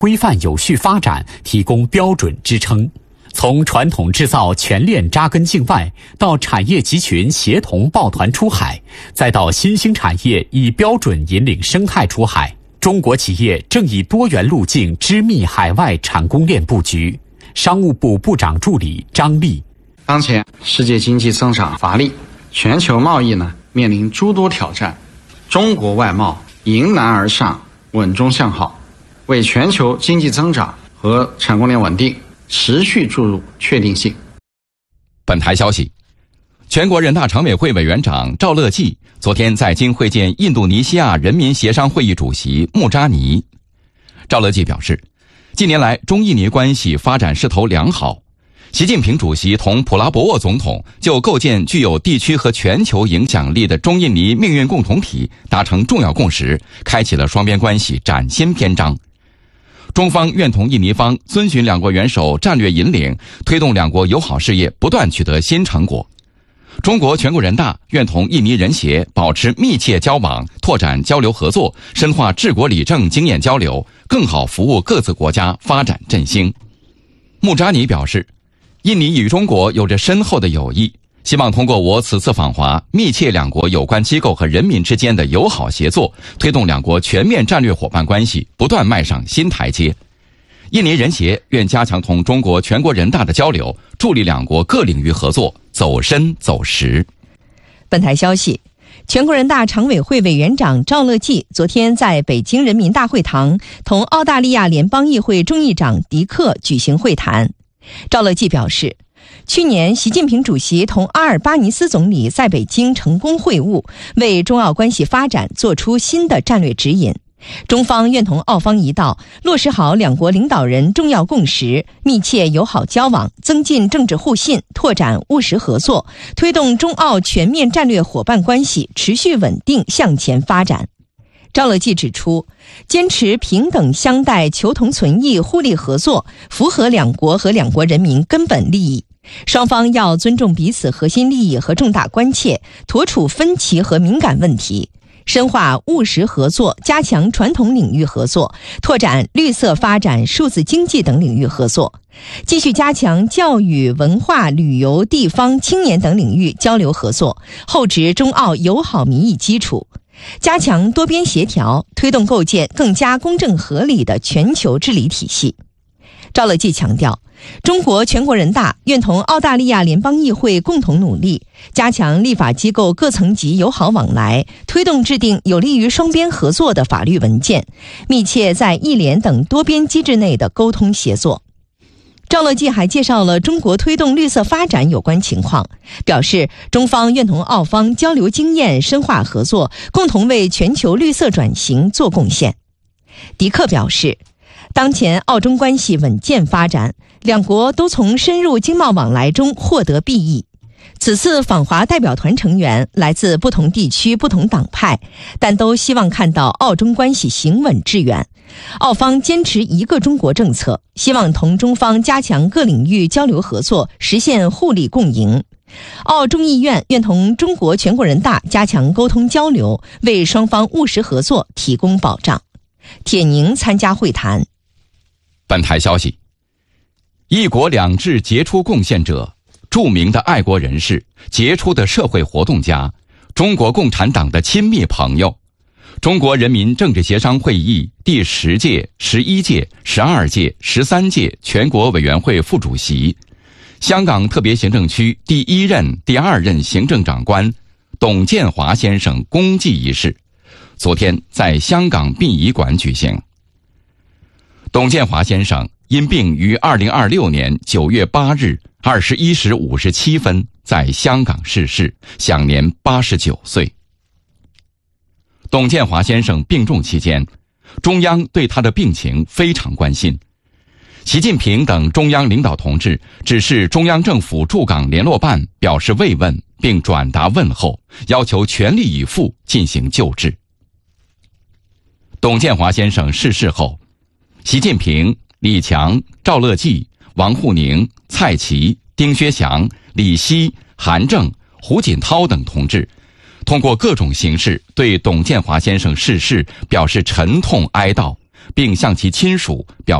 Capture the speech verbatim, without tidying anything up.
规范有序发展提供标准支撑。从传统制造全链扎根境外，到产业集群协同抱团出海，再到新兴产业以标准引领生态出海，中国企业正以多元路径织密海外产供链布局。商务部部长助理张力： 当前世界经济增长乏力，全球贸易呢面临诸多挑战，中国外贸迎难而上，稳中向好，为全球经济增长和产供链稳定持续注入确定性。 本台消息，全国人大常委会委员长赵乐际昨天在京会见印度尼西亚人民协商会议主席穆扎尼。赵乐际表示，近年来中印尼关系发展势头良好，习近平主席同普拉博沃总统就构建具有地区和全球影响力的中印尼命运共同体达成重要共识，开启了双边关系崭新篇章。中方愿同印尼方遵循两国元首战略引领，推动两国友好事业不断取得新成果。中国全国人大愿同印尼人协保持密切交往，拓展交流合作，深化治国理政经验交流，更好服务各自国家发展振兴。穆扎尼表示，印尼与中国有着深厚的友谊，希望通过我此次访华，密切两国有关机构和人民之间的友好协作，推动两国全面战略伙伴关系不断迈上新台阶。印尼人协愿加强同中国全国人大的交流，助力两国各领域合作走深走实。 本台消息，全国人大常委会委员长赵乐际昨天在北京人民大会堂同澳大利亚联邦议会众议长迪克举行会谈。赵乐际表示，去年习近平主席同阿尔巴尼斯总理在北京成功会晤，为中澳关系发展做出新的战略指引。中方愿同澳方一道，落实好两国领导人重要共识，密切友好交往，增进政治互信，拓展务实合作，推动中澳全面战略伙伴关系持续稳定向前发展。赵乐际指出，坚持平等相待、求同存异、互利合作，符合两国和两国人民根本利益。双方要尊重彼此核心利益和重大关切，妥处分歧和敏感问题，深化务实合作，加强传统领域合作，拓展绿色发展、数字经济等领域合作，继续加强教育、文化、旅游、地方、青年等领域交流合作，厚植中澳友好民意基础，加强多边协调，推动构建更加公正合理的全球治理体系。赵乐际强调，中国全国人大愿同澳大利亚联邦议会共同努力，加强立法机构各层级友好往来，推动制定有利于双边合作的法律文件，密切在议联等多边机制内的沟通协作。赵乐际还介绍了中国推动绿色发展有关情况，表示中方愿同澳方交流经验，深化合作，共同为全球绿色转型做贡献。迪克表示，当前澳中关系稳健发展，两国都从深入经贸往来中获得裨益。此次访华代表团成员来自不同地区、不同党派，但都希望看到澳中关系行稳致远。澳方坚持一个中国政策，希望同中方加强各领域交流合作，实现互利共赢。澳众议院愿同中国全国人大加强沟通交流，为双方务实合作提供保障。铁宁参加会谈。 本台消息，一国两制杰出贡献者，著名的爱国人士，杰出的社会活动家，中国共产党的亲密朋友，中国人民政治协商会议第十届、十一届、十二届、十三届全国委员会副主席，香港特别行政区第一任、第二任行政长官董建华先生公祭仪式，昨天在香港殡仪馆举行。董建华先生因病于二零二六年九月八日二十一时五十七分在香港逝世，享年八十九岁。董建华先生病重期间，中央对他的病情非常关心。习近平等中央领导同志指示中央政府驻港联络办表示慰问，并转达问候，要求全力以赴进行救治。董建华先生逝世后，习近平、李强、赵乐际、王沪宁、蔡奇、丁薛祥、李希、韩正、胡锦涛等同志通过各种形式对董建华先生逝世表示沉痛哀悼， 并向其亲属表